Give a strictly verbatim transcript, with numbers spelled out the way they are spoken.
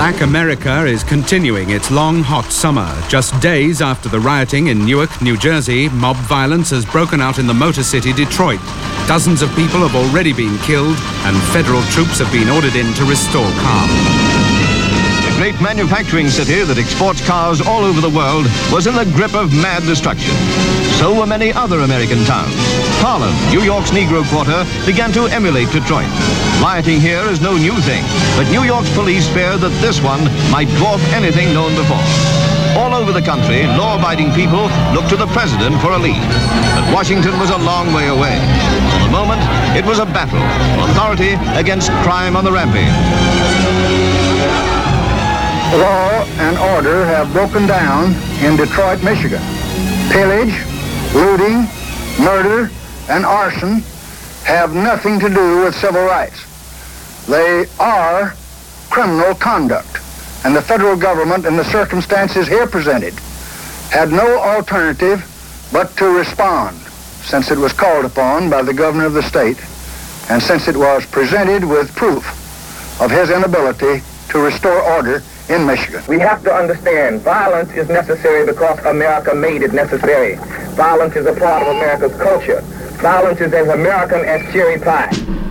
Black America is continuing its long, hot summer. Just days after the rioting in Newark, New Jersey, mob violence has broken out in the Motor City, Detroit. Dozens of people have already been killed, and federal troops have been ordered in to restore calm. The great manufacturing city that exports cars all over the world was in the grip of mad destruction. So were many other American towns. Harlem, New York's Negro quarter, began to emulate Detroit. Rioting here is no new thing, but New York's police feared that this one might dwarf anything known before. All over the country, law-abiding people looked to the president for a lead. But Washington was a long way away. For the moment, it was a battle, authority against crime on the rampage. Law and order have broken down in Detroit, Michigan. Pillage, looting, murder, and arson have nothing to do with civil rights. They are criminal conduct, and the federal government, in the circumstances here presented, had no alternative but to respond, since it was called upon by the governor of the state, and since it was presented with proof of his inability to restore order in Michigan. We have to understand violence is necessary because America made it necessary. Violence is a part of America's culture. Violence is as American as cherry pie.